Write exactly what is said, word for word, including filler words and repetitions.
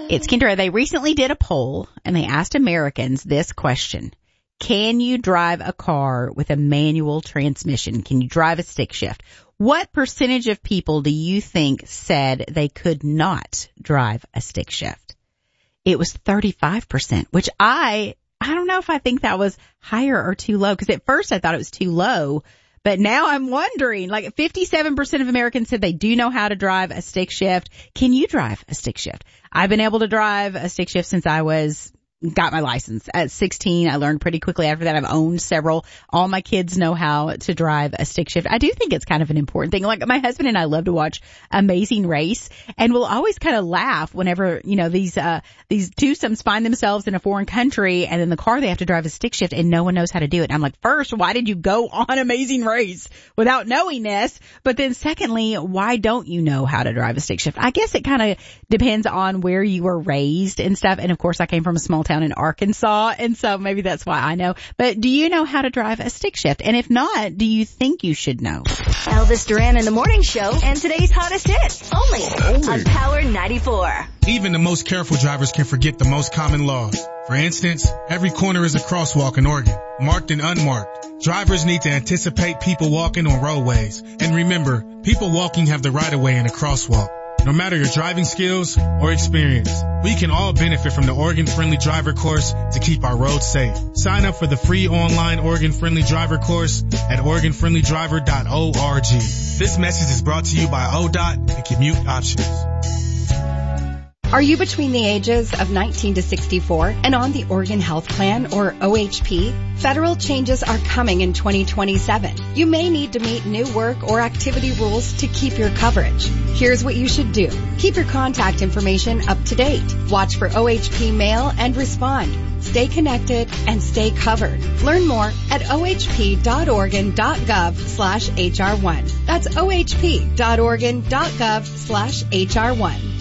It's Kendra. They recently did a poll and they asked Americans this question. Can you drive a car with a manual transmission? Can you drive a stick shift? What percentage of people do you think said they could not drive a stick shift? It was thirty-five percent, which I, I don't know if I think that was higher or too low, because at first I thought it was too low, but now I'm wondering, like fifty-seven percent of Americans said they do know how to drive a stick shift. Can you drive a stick shift? I've been able to drive a stick shift since I was got my license at sixteen. I learned pretty quickly. After that, I've owned several. All my kids know how to drive a stick shift. I do think it's kind of an important thing. Like my husband and I love to watch Amazing Race, and we'll always kind of laugh whenever, you know, these, uh, these twosomes find themselves in a foreign country and in the car they have to drive a stick shift and no one knows how to do it. And I'm like, first, why did you go on Amazing Race without knowing this? But then secondly, why don't you know how to drive a stick shift? I guess it kind of depends on where you were raised and stuff. And of course, I came from a small town in Arkansas, and so maybe that's why I know. But do you know how to drive a stick shift? And if not, do you think you should know? Elvis Duran in the Morning Show and today's hottest hits only, only. on Power ninety-four. Even the most careful drivers can forget the most common laws. For instance, every corner is a crosswalk in Oregon, marked and unmarked. Drivers need to anticipate people walking on roadways. And remember, people walking have the right of way in a crosswalk. No matter your driving skills or experience, we can all benefit from the Oregon Friendly Driver course to keep our roads safe. Sign up for the free online Oregon Friendly Driver course at oregon friendly driver dot org. This message is brought to you by O D O T and Commute Options. Are you between the ages of nineteen to sixty-four and on the Oregon Health Plan, or O H P? Federal changes are coming in twenty twenty-seven. You may need to meet new work or activity rules to keep your coverage. Here's what you should do. Keep your contact information up to date. Watch for O H P mail and respond. Stay connected and stay covered. Learn more at o h p dot oregon dot gov slash h r one. That's o h p dot oregon dot gov slash h r one.